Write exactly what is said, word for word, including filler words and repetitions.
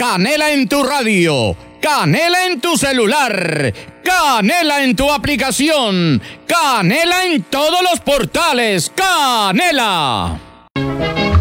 Canela en tu radio, Canela en tu celular, Canela en tu aplicación, Canela en todos los portales. ¡Canela!